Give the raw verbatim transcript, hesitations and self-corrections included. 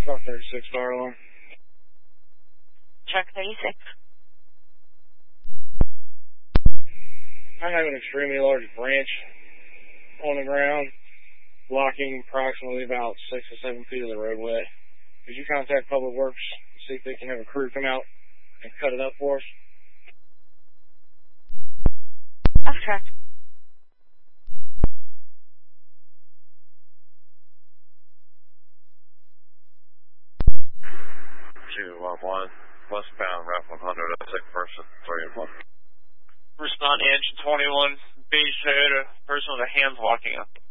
Truck thirty-six, fire alarm. Truck thirty-six. I have an extremely large branch on the ground, blocking approximately about six or seven feet of the roadway. Could you contact Public Works and see if they can have a crew come out and cut it up for us? Okay. two one one, westbound Route one hundred, a sick person, three one. Respond to engine twenty-one, beige hood, a person with a hand walking up.